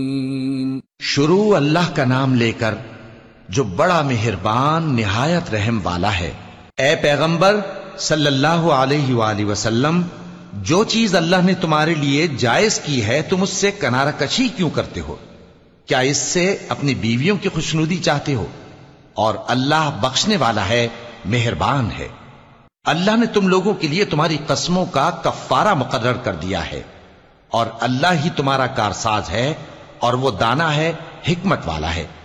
शुरू अल्लाह का नाम लेकर जो बड़ा मेहरबान निहायत रहम वाला है। ए पैगंबर सल्लल्लाहु अलैहि वसल्लम, जो चीज अल्लाह ने तुम्हारे लिए जायज की है तुम उससे किनारा कशी क्यों करते हो? क्या इससे अपनी बीवियों की खुशनुदी चाहते हो? और अल्लाह बख्शने वाला है, मेहरबान है। अल्लाह ने तुम लोगों के लिए तुम्हारी कस्मों का कफ्फारा मुकर्रर कर दिया है और अल्लाह ही तुम्हारा कारसाज है और वो दाना है, हिकमत वाला है।